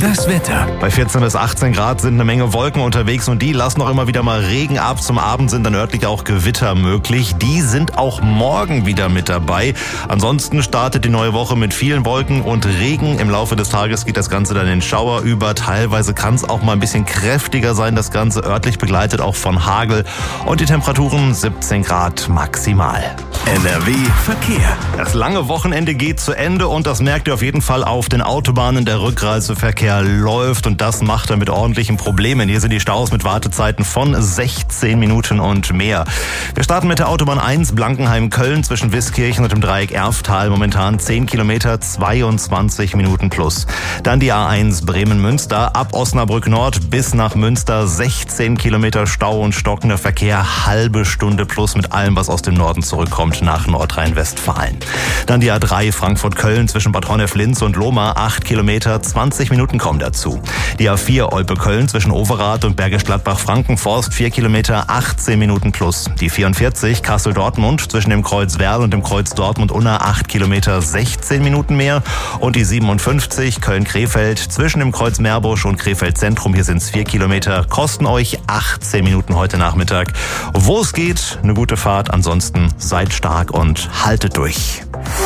Das Wetter. Bei 14 bis 18 Grad sind eine Menge Wolken unterwegs und die lassen auch immer wieder mal Regen ab. Zum Abend sind dann örtlich auch Gewitter möglich. Die sind auch morgen wieder mit dabei. Ansonsten startet die neue Woche mit vielen Wolken und Regen. Im Laufe des Tages geht das Ganze dann in Schauer über. Teilweise kann es auch mal ein bisschen kräftiger sein. Das Ganze örtlich begleitet auch von Hagel. Und die Temperaturen 17 Grad maximal. NRW Verkehr. Das lange Wochenende geht zu Ende und das merkt ihr auf jeden Fall auf den Autobahnen. Der Rückreiseverkehr läuft und das macht er mit ordentlichen Problemen. Hier sind die Staus mit Wartezeiten von 16 Minuten und mehr. Wir starten mit der Autobahn 1 Blankenheim-Köln zwischen Wiskirchen und dem Dreieck Erftal. Momentan 10 Kilometer, 22 Minuten plus. Dann die A1 Bremen-Münster ab Osnabrück Nord bis nach Münster. 16 Kilometer Stau und stockender Verkehr. Halbe Stunde plus mit allem, was aus dem Norden zurückkommt nach Nordrhein-Westfalen. Dann die A3 Frankfurt-Köln zwischen Bad Honnef-Linz und Lohmar. 8 Kilometer, 20 Minuten kommen dazu. Die A4 Olpe-Köln zwischen Overath und Bergisch Gladbach-Frankenforst. 4 Kilometer, 18 Minuten plus. Die 44 Kassel-Dortmund zwischen dem Kreuz Werl und dem Kreuz Dortmund-Unna. 8 Kilometer, 16 Minuten mehr. Und die 57 Köln-Krefeld zwischen dem Kreuz Meerbusch und Krefeld-Zentrum. Hier sind es 4 Kilometer, kosten euch 18 Minuten heute Nachmittag. Wo es geht, eine gute Fahrt. Ansonsten seid stark und haltet durch.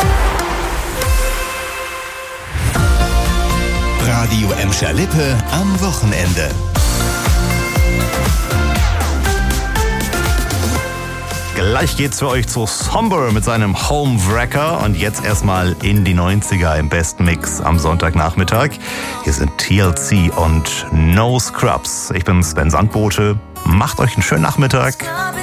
Radio Emscher-Lippe am Wochenende. Gleich geht's für euch zu Somber mit seinem Homewrecker und jetzt erstmal in die 90er im besten Mix am Sonntagnachmittag. Hier sind TLC und No Scrubs. Ich bin Sven Sandbote. Macht euch einen schönen Nachmittag.